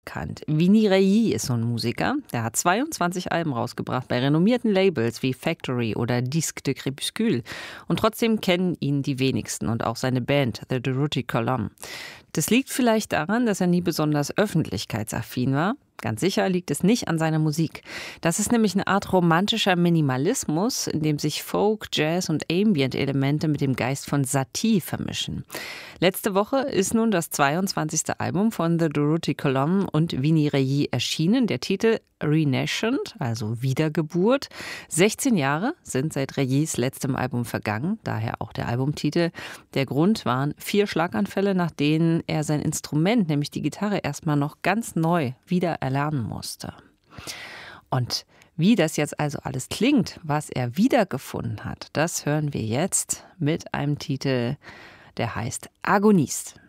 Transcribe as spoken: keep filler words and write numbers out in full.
bekannt. Vinny Reilly ist so ein Musiker. Der hat zweiundzwanzig Alben rausgebracht bei renommierten Labels wie Factory oder Disque de Crépuscule. Und trotzdem kennen ihn die wenigsten und auch seine Band The Durruti Column. Das liegt vielleicht daran, dass er nie besonders öffentlichkeitsaffin war. Ganz sicher liegt es nicht an seiner Musik. Das ist nämlich eine Art romantischer Minimalismus, in dem sich Folk, Jazz und Ambient-Elemente mit dem Geist von Satie vermischen. Letzte Woche ist nun das zweiundzwanzigste Album von The Durruti Column und Vinny Reilly erschienen. Der Titel Renaissance, also Wiedergeburt. sechzehn Jahre sind seit Reillys letztem Album vergangen, daher auch der Albumtitel. Der Grund waren vier Schlaganfälle, nach denen er sein Instrument, nämlich die Gitarre, erstmal noch ganz neu wieder erlernen musste. Und wie das jetzt also alles klingt, was er wiedergefunden hat, das hören wir jetzt mit einem Titel, der heißt Agoniste.